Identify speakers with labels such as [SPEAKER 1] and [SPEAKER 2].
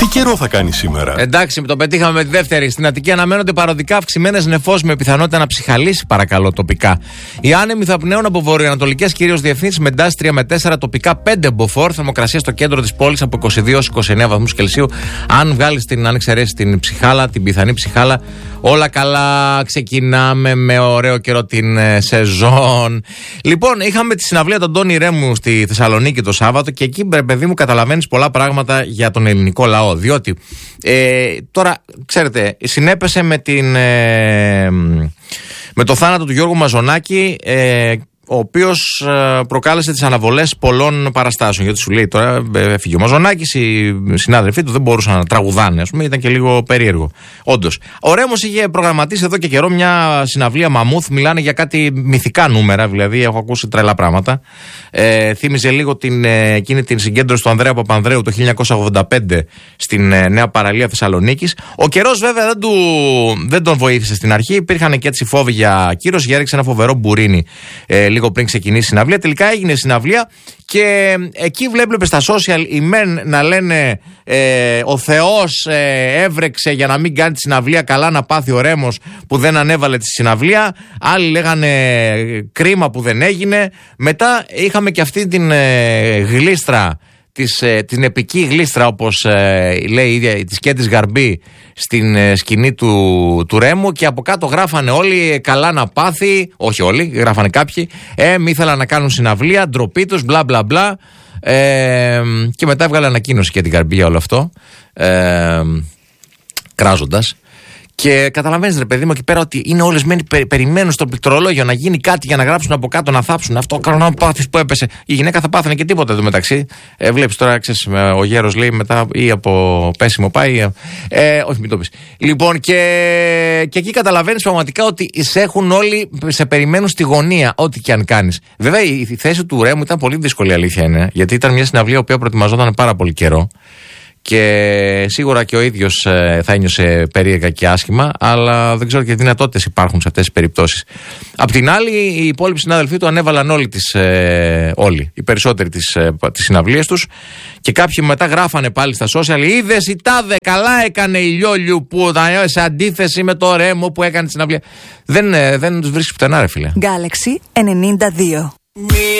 [SPEAKER 1] Τι καιρό θα κάνει σήμερα?
[SPEAKER 2] Εντάξει, το πετύχαμε με τη δεύτερη. Στην Αττική αναμένονται παροδικά αυξημένες νεφώσεις με πιθανότητα να ψυχαλίσει, παρακαλώ, τοπικά. Οι άνεμοι θα πνέουν από βορειοανατολικές κυρίως διευθύνσεις με εντάσεις 3 με 4, τοπικά 5 μποφόρ. Θερμοκρασία στο κέντρο της πόλης από 22 έως 29 βαθμούς Κελσίου. Αν βγάλεις αν εξαιρέσεις την ψυχάλα, την πιθανή ψυχάλα, όλα καλά. Ξεκινάμε με ωραίο καιρό την σεζόν. Λοιπόν, είχαμε τη συναυλία του Αντώνη Ρέμου στη Θεσσαλονίκη το Σάββατο και εκεί, παιδί μου, καταλαβαίνεις πολλά πράγματα για τον ελληνικό λαό. Διότι τώρα, ξέρετε, συνέπεσε με το θάνατο του Γιώργου Μαζονάκη, ο οποίος προκάλεσε τις αναβολές πολλών παραστάσεων. Γιατί σου λέει τώρα, έφυγε ο Μαζονάκης, οι συνάδελφοί του δεν μπορούσαν να τραγουδάνε, ας πούμε, ήταν και λίγο περίεργο. Όντως. Ο Ρέμος είχε προγραμματίσει εδώ και καιρό μια συναυλία Μαμούθ, μιλάνε για κάτι μυθικά νούμερα, δηλαδή έχω ακούσει τρελά πράγματα. Θύμιζε λίγο εκείνη την συγκέντρωση του Ανδρέα Παπανδρέου το 1985 στην Νέα Παραλία Θεσσαλονίκης. Ο καιρός βέβαια δεν τον βοήθησε στην αρχή, υπήρχαν και έτσι φόβοι για ακύρωση, έριξε ένα φοβερό μπουρίνι λίγο πριν ξεκινήσει η συναυλία. Τελικά έγινε η συναυλία και εκεί βλέπετε στα social οι μεν να λένε ο Θεός έβρεξε για να μην κάνει τη συναυλία, καλά να πάθει ο Ρέμος που δεν ανέβαλε τη συναυλία. Άλλοι λέγανε κρίμα που δεν έγινε. Μετά είχαμε και αυτή την γλίστρα, την επική γλίστρα, όπως λέει η ίδια, της Κέντης Γαρμπή στην σκηνή του Ρέμου, και από κάτω γράφανε όλοι καλά να πάθει, όχι όλοι, γράφανε κάποιοι, μη ήθελαν να κάνουν συναυλία, ντροπή τους, μπλα μπλα μπλα, και μετά έβγαλε ανακοίνωση και την Γαρμπή για όλο αυτό, κράζοντας. Και καταλαβαίνεις, ρε παιδί μου, εκεί πέρα ότι είναι όλες μένει, περιμένουν στο πληκτρολόγιο να γίνει κάτι για να γράψουν από κάτω, να θάψουν αυτό. Κανόνα πάθης που έπεσε. Η γυναίκα θα πάθανε και τίποτα εδώ μεταξύ. Βλέπεις τώρα, ξέρεις, ο γέρος λέει μετά ή από πέσιμο πάει. Όχι, μην το πεις. Λοιπόν, και εκεί καταλαβαίνεις πραγματικά ότι σε έχουν όλοι, σε περιμένουν στη γωνία, ό,τι και αν κάνεις. Βέβαια, η θέση του Ρέμου ήταν πολύ δύσκολη, αλήθεια είναι, γιατί ήταν μια συναυλία η οποία προετοιμαζόταν πάρα πολύ καιρό. Και σίγουρα και ο ίδιος θα ένιωσε περίεργα και άσχημα, αλλά δεν ξέρω και τι δυνατότητες υπάρχουν σε αυτές τις περιπτώσεις. Απ' την άλλη, οι υπόλοιποι συνάδελφοί του ανέβαλαν όλοι οι περισσότεροι τις συναυλίες τους, και κάποιοι μετά γράφανε πάλι στα social, είδες η τάδε, καλά έκανε η Λιόλιου που σε αντίθεση με το Ρέμο που έκανε τη συναυλία. Δεν τους βρίσκει πουθενά, ρε φίλε.
[SPEAKER 3] Galaxy 92.